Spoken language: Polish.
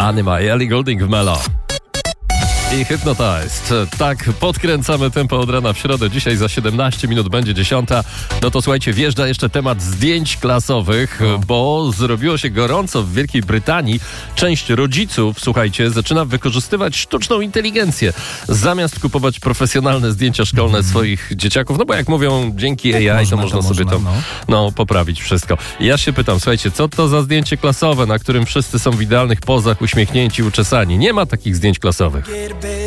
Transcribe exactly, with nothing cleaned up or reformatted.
Anima i Ellie Goulding w Melo. I Hypnotized. Tak, podkręcamy tempo od rana w środę. Dzisiaj za siedemnaście minut będzie dziesiąta. No to słuchajcie, wjeżdża jeszcze temat zdjęć klasowych, no. bo zrobiło się gorąco w Wielkiej Brytanii. Część rodziców, słuchajcie, zaczyna wykorzystywać sztuczną inteligencję. Zamiast kupować profesjonalne zdjęcia szkolne mm. swoich dzieciaków, no bo jak mówią, dzięki jak A I można, to można to sobie można, to no. no, poprawić wszystko. I ja się pytam, słuchajcie, co to za zdjęcie klasowe, na którym wszyscy są w idealnych pozach, uśmiechnięci, uczesani? Nie ma takich zdjęć klasowych.